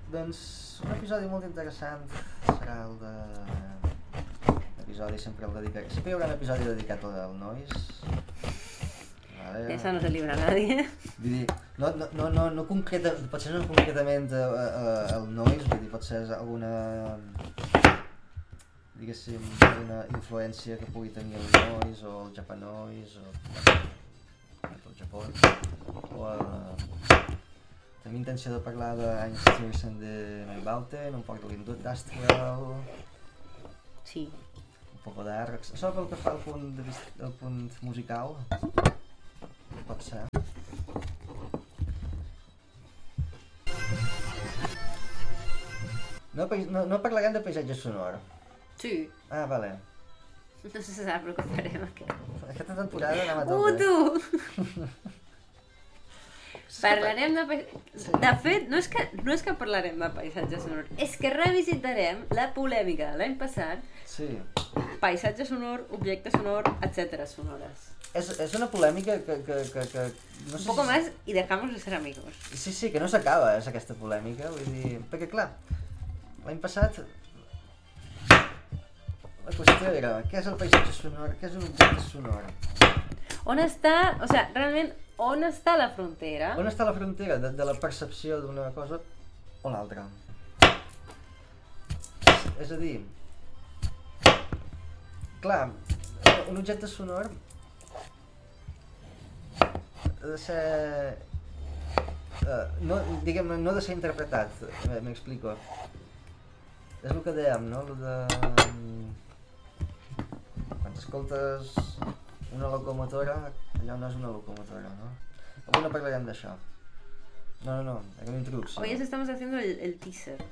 Doncs un episodi molt interessant serà el de... L'episodi sempre el dedicat... Sempre hi haurà un episodi dedicat al nois. Vale. Eso no se libra a nadie. Vull dir, no concreta, potser no concretament el nois, vull dir, potser és alguna... diguéssim, una influència que pugui tenir el nois o el japanois o el Japó o tenim intenció de parlar d'Einstürzen de Neubauten, un poc de l'Industrial, Sí. un poc d'Arcs, això pel que fa al punt musical, pot ser. No parlarem de paisatge sonor. Sí. Ah, vale. No se sap el que farem aquest. Aquesta temporada anem a tope. Tu! Parlarem de... De fet, no és que parlarem de paisatge sonor, és que revisitarem la polèmica de l'any passat. Sí. Paisatge sonor, objecte sonor, etcètera sonores. És una polèmica que no sé Un poco más y dejamos de ser amigos. Sí, que no s'acaba, és aquesta polèmica, vull dir... Perquè, clar, l'any passat... La qüestió era, què és el paisatge sonor, què és un objecte sonor? On està, o sigui, realment, on està la frontera? On està la frontera de la percepció d'una cosa o l'altra? És a dir... Clar, un objecte sonor ha de ser... no ha de ser interpretat, m'explico. És el que dèiem, no? El de... Quan escoltes una locomotora, allò no és una locomotora, no? Avui no parlarem d'això. No, era una introducció. Hoy estamos haciendo el teaser.